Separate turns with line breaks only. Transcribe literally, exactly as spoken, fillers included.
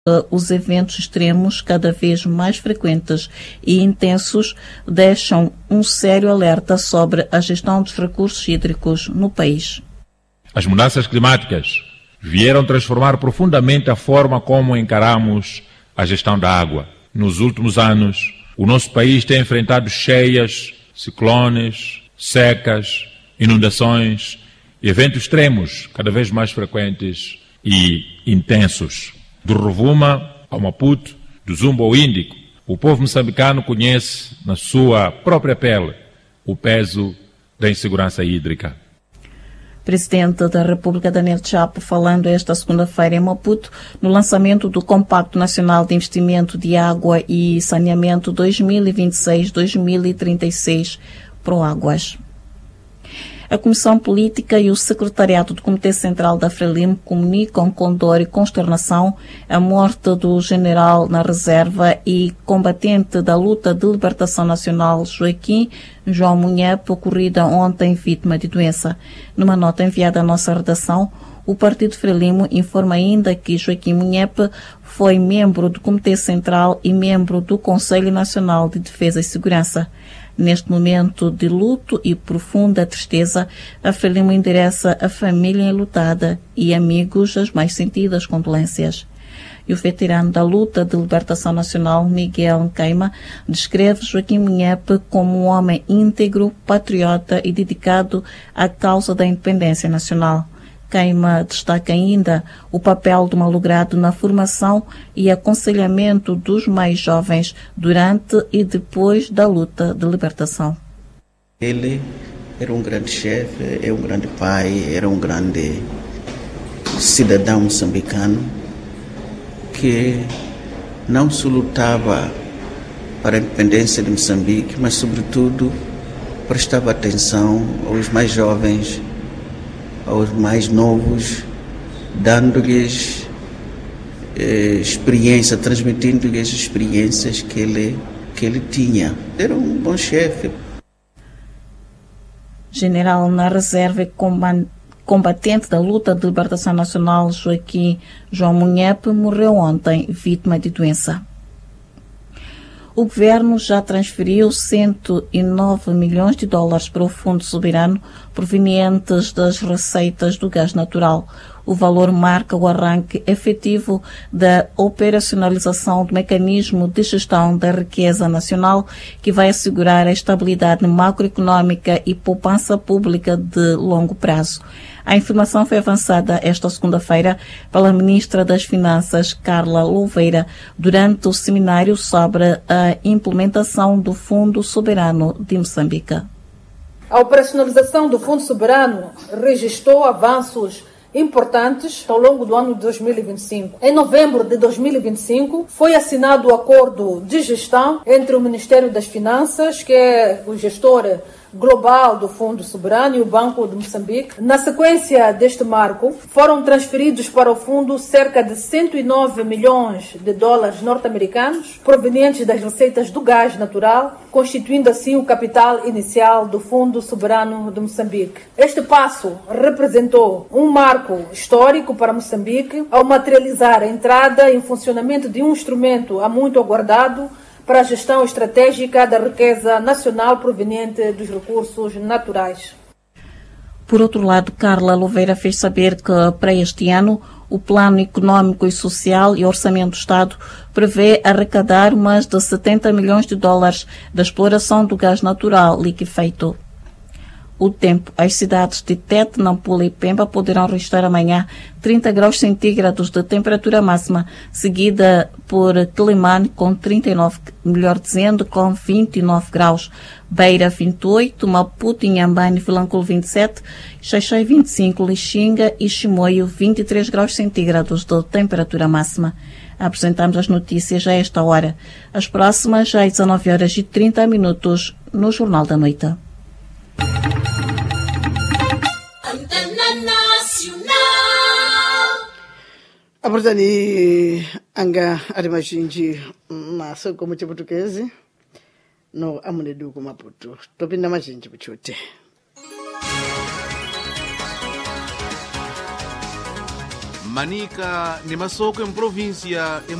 Os eventos extremos, cada vez mais frequentes e intensos, deixam um sério alerta sobre a gestão dos recursos hídricos no país.
As mudanças climáticas vieram transformar profundamente a forma como encaramos a gestão da água. Nos últimos anos, o nosso país tem enfrentado cheias, ciclones, secas, inundações e eventos extremos cada vez mais frequentes e intensos. Do Rovuma ao Maputo, do Zumba ao Índico, o povo moçambicano conhece na sua própria pele o peso da insegurança hídrica.
Presidente da República Daniel Chapo, falando esta segunda-feira em Maputo, no lançamento do Compacto Nacional de Investimento de Água e Saneamento dois mil e vinte e seis a dois mil e trinta e seis, Proáguas. A Comissão Política e o Secretariado do Comitê Central da Frelimo comunicam com dor e consternação a morte do general na reserva e combatente da luta de libertação nacional Joaquim João Munhepe, ocorrida ontem vítima de doença. Numa nota enviada à nossa redação, o Partido Frelimo informa ainda que Joaquim Munhepe foi membro do Comitê Central e membro do Conselho Nacional de Defesa e Segurança. Neste momento de luto e profunda tristeza, a Frelimo endereça a família enlutada e amigos as mais sentidas condolências. E o veterano da luta de libertação nacional, Miguel Nkeima, descreve Joaquim Munhepe como um homem íntegro, patriota e dedicado à causa da independência nacional. Nkeima destaca ainda o papel do malogrado na formação e aconselhamento dos mais jovens durante e depois da luta de libertação.
Ele era um grande chefe, é um grande pai, era um grande cidadão moçambicano que não só lutava para a independência de Moçambique, mas sobretudo prestava atenção aos mais jovens, aos mais novos, dando-lhes eh, experiência, transmitindo-lhes experiências que ele, que ele tinha. Era um bom chefe.
General na reserva e combatente da luta de libertação nacional Joaquim João Munhepe morreu ontem, vítima de doença. O governo já transferiu cento e nove milhões de dólares para o Fundo Soberano provenientes das receitas do gás natural. O valor marca o arranque efetivo da operacionalização do mecanismo de gestão da riqueza nacional, que vai assegurar a estabilidade macroeconômica e poupança pública de longo prazo. A informação foi avançada esta segunda-feira pela Ministra das Finanças, Carla Louveira, durante o seminário sobre a implementação do Fundo Soberano de Moçambique.
A operacionalização do Fundo Soberano registrou avanços importantes ao longo do ano de dois mil e vinte e cinco. Em novembro de dois mil e vinte e cinco, foi assinado o acordo de gestão entre o Ministério das Finanças, que é o gestor global do Fundo Soberano, e o Banco de Moçambique. Na sequência deste marco, foram transferidos para o fundo cerca de cento e nove milhões de dólares norte-americanos, provenientes das receitas do gás natural, constituindo assim o capital inicial do Fundo Soberano de Moçambique. Este passo representou um marco histórico para Moçambique, ao materializar a entrada em funcionamento de um instrumento há muito aguardado para a gestão estratégica da riqueza nacional proveniente dos recursos naturais.
Por outro lado, Carla Louveira fez saber que para este ano o Plano Econômico e Social e Orçamento do Estado prevê arrecadar mais de setenta milhões de dólares da exploração do gás natural liquefeito. O tempo. As cidades de Tete, Nampula e Pemba poderão registrar amanhã trinta graus centígrados de temperatura máxima, seguida por Quelimane com trinta e nove, melhor dizendo, com vinte e nove graus. Beira vinte e oito, Maputo, Inhambane e Vilanculo vinte e sete, Xaixai vinte e cinco, Lixinga e Chimoio vinte e três graus centígrados de temperatura máxima. Apresentamos as notícias a esta hora. As próximas já às dezanove horas e trinta minutos no Jornal da Noite.
Abordani anga arimajinji masoko mu Chiputukezi no amunedu ku Maputo topinda majinji buchote.
Manica ni masoko em província em